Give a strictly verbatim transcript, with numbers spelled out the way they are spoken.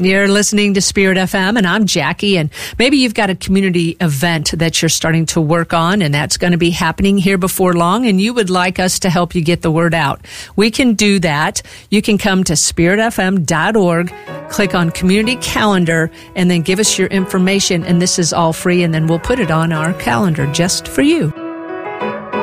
You're listening to Spirit F M, and I'm Jackie, and maybe you've got a community event that you're starting to work on, and that's going to be happening here before long, and you would like us to help you get the word out. We can do that. You can come to spirit f m dot org, click on Community Calendar, and then give us your information, and this is all free, and then we'll put it on our calendar just for you.